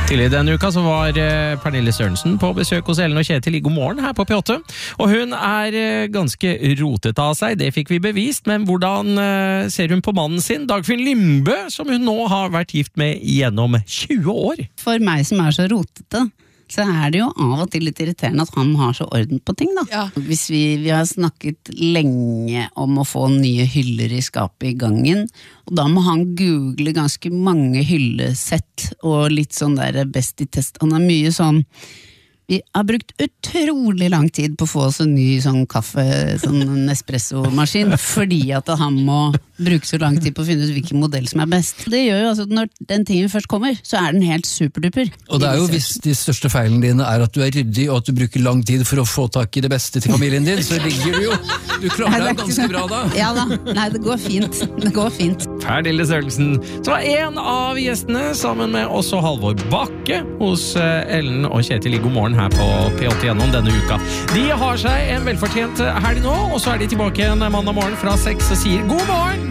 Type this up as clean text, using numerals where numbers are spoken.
Tidligere denne uka så var Pernille Sørensen på besøk hos Ellen og Kjetil i God morgen her på P8, og hun ganske rotet av seg, det fikk vi bevist, men hvordan ser hun på mannen sin, Dagfinn Lyngbø, som hun nå har vært gift med gjennom 20 år? For meg som så rotete, så det jo av og til litt irriterende at han har så orden på ting da. Ja. Hvis vi har snakket lenge om å få nye hyller i skapet i gangen, og da må han google ganske mange hyllesett og litt sånn der best i test. Han har mye sånn, vi har brukt utrolig lang tid på å få oss en ny sånn kaffe, sånn espresso-maskin, fordi at han må bruke så lang tid på å finne ut hvilken modell som best. Det gjør jo altså at når den tingen først kommer, så den helt superduper. Og det jo hvis de største feilene dine at du ryddig, og at du bruker lang tid for å få tak i det beste til familien din, så ligger du jo, du klarer deg ganske bra da. Ja da, nei det går fint, det går fint. Pernille Sørensen, som var en av gjestene, sammen med også Halvor Bakke, hos Ellen og Kjetil i God morgen her på P8 gjennom denne uka. De har seg en velfortjent helg nå, og så de tilbake igjen mandag morgen fra 6 og sier god morgen!